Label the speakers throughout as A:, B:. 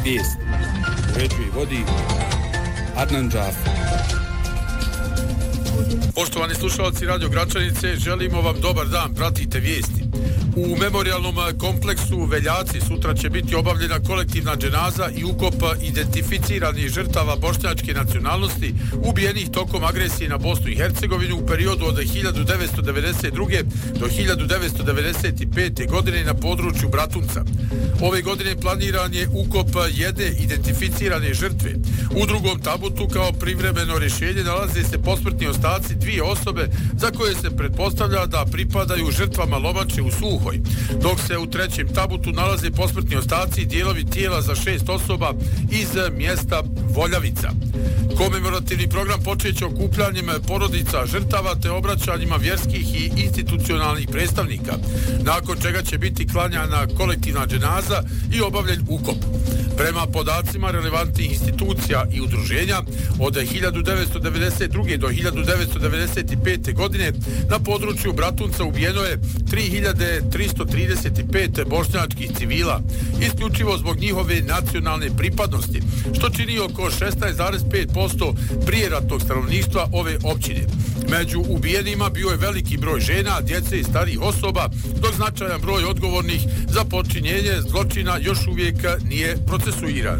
A: Vijest. Uređuje i vodi Adnan Džafer.
B: Poštovani slušalci Radio Gračanice, želimo vam dobar dan, pratite vijesti. U memorijalnom kompleksu Veljaci sutra će biti obavljena kolektivna dženaza i ukop identificiranih žrtava bošnjačke nacionalnosti ubijenih tokom agresije na Bosnu i Hercegovinu u periodu od 1992. do 1995. godine na području Bratunca. Ove godine planiran je ukop jedne identificirane žrtve. U drugom tabutu kao privremeno rješenje nalaze se posmrtni ostaci dvije osobe za koje se pretpostavlja da pripadaju žrtvama lomače u Suhoj, dok se u trećem tabutu nalaze posmrtni ostaci i dijelovi tijela za 6 osoba iz mjesta Voljavica. Komemorativni program počeće okupljanjem porodica žrtava te obraćanjima vjerskih i institucionalnih predstavnika, nakon čega će biti klanjana kolektivna dženaza i obavljen ukop. Prema podacima relevantnih institucija i udruženja, od 1992. do 1995. godine na području Bratunca ubijeno je 3335 bošnjačkih civila, isključivo zbog njihove nacionalne pripadnosti, što čini oko 16,5% prijeratnog stanovništva ove općine. Među ubijenima bio je veliki broj žena, djece i starijih osoba, dok značajan broj odgovornih za počinjenje zločina još uvijek nije procesuiran.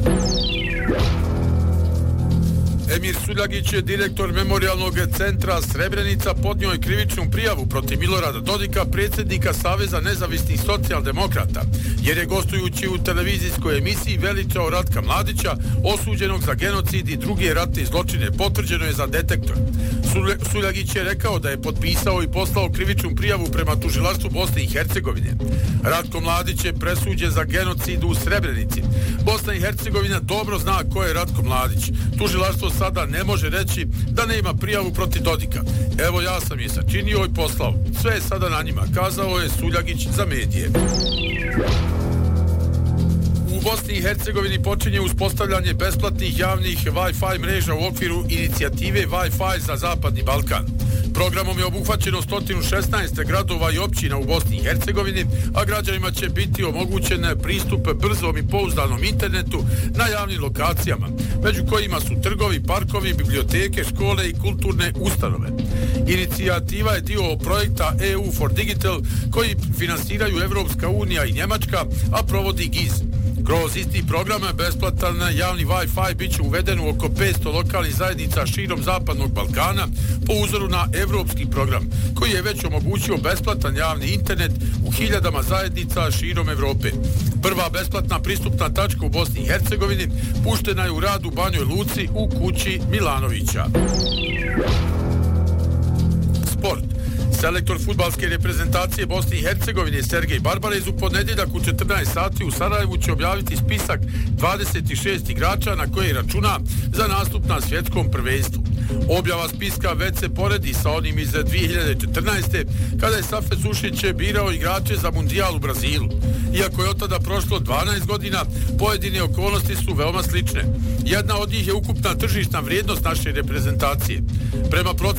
B: Emir Suljagić, direktor Memorijalnog centra Srebrenica, podnio je krivičnu prijavu protiv Milorada Dodika, predsjednika Saveza nezavisnih socijaldemokrata, jer je gostujući u televizijskoj emisiji veličao Ratka Mladića, osuđenog za genocid i druge ratne zločine, potvrđeno je za Detektor. Suljagić je rekao da je potpisao i poslao krivičnu prijavu prema tužilaštvu Bosne i Hercegovine. Ratko Mladić je presuđen za genocid u Srebrenici. Bosna i Hercegovina dobro zna ko je Ratko Mladić. Tužilaštvo sada ne može reći da ne ima prijavu protiv Dodika. Evo, ja sam je sačinio i poslao. Sve je sada na njima, kazao je Suljagić za medije. U Bosni i Hercegovini počinje uspostavljanje besplatnih javnih Wi-Fi mreža u okviru inicijative Wi-Fi za Zapadni Balkan. Programom je obuhvaćeno 116 gradova i općina u Bosni i Hercegovini, a građanima će biti omogućen pristup brzom i pouzdanom internetu na javnim lokacijama, među kojima su trgovi, parkovi, biblioteke, škole i kulturne ustanove. Inicijativa je dio projekta EU for Digital koji finansiraju Evropska unija i Njemačka, a provodi GIZ. Kroz isti program besplatan javni Wi-Fi bit će uveden u oko 500 lokalnih zajednica širom Zapadnog Balkana po uzoru na evropski program, koji je već omogućio besplatan javni internet u hiljadama zajednica širom Evrope. Prva besplatna pristupna tačka u Bosni i Hercegovini puštena je u rad u Banjoj Luci u kući Milanovića. Sport. Selektor fudbalske reprezentacije Bosne i Hercegovine Sergej Barbarez u ponedjeljak u 14 sati u Sarajevu će objaviti spisak 26 igrača na koje računa za nastup na svjetskom prvenstvu. Objava spiska već se poredi sa onim iz 2014. kada je Safet Sušić birao igrače za mundijal u Brazilu. Iako je od tada prošlo 12 godina, pojedine okolnosti su veoma slične. Jedna od njih je ukupna tržišna vrijednost naše reprezentacije. Prema